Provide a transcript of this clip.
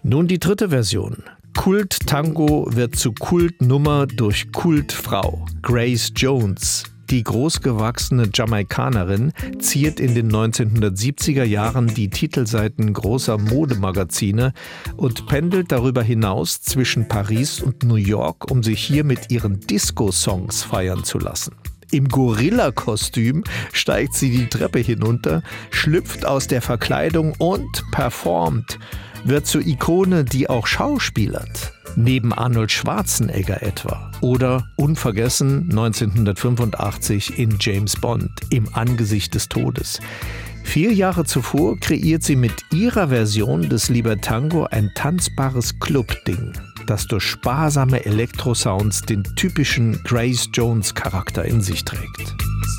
Nun die dritte Version. Kult-Tango wird zu Kultnummer durch Kultfrau. Grace Jones, die großgewachsene Jamaikanerin, ziert in den 1970er Jahren die Titelseiten großer Modemagazine und pendelt darüber hinaus zwischen Paris und New York, um sich hier mit ihren Disco-Songs feiern zu lassen. Im Gorilla-Kostüm steigt sie die Treppe hinunter, schlüpft aus der Verkleidung und performt, wird zur Ikone, die auch schauspielert. Neben Arnold Schwarzenegger etwa. Oder unvergessen 1985 in James Bond, im Angesicht des Todes. 4 Jahre zuvor kreiert sie mit ihrer Version des Libertango ein tanzbares Club-Ding, das durch sparsame Elektrosounds den typischen Grace Jones-Charakter in sich trägt.